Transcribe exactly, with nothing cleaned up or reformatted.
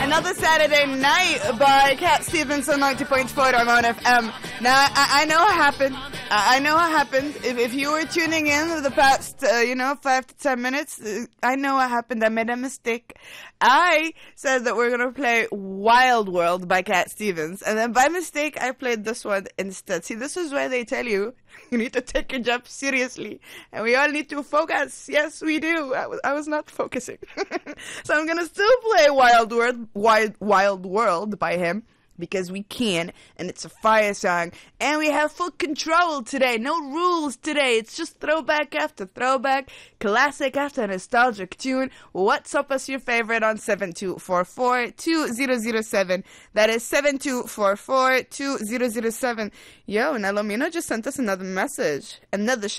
Another Saturday Night by Cat Stevens on ninety point four Ramon F M. Now, I, I know what happened. I, I know what happened. If, if you were tuning in for the past, uh, you know, five to ten minutes, uh, I know what happened. I made a mistake. I said that we're going to play Wild World by Cat Stevens, and then by mistake, I played this one instead. See, this is why they tell you you need to take your job seriously, and we all need to focus. Yes, we do. I was, I was not focusing. So I'm going to still play Wild World, Wild, Wild World by him, because we can, and it's a fire song, and we have full control today. No rules today. It's just throwback after throwback, classic after nostalgic tune. What's up as your favorite on seven two four four, two zero zero seven. That is seven two four four, two zero zero seven. Yo, Nalomino just sent us another message. Another